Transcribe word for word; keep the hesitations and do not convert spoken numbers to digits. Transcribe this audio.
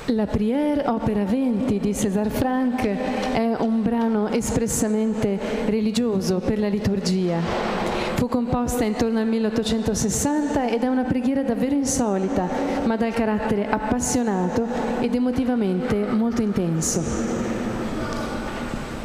La Prière, opera venti di César Franck, è un brano espressamente religioso per la liturgia. Fu composta intorno al milleottocentosessanta ed è una preghiera davvero insolita, ma dal carattere appassionato ed emotivamente molto intenso.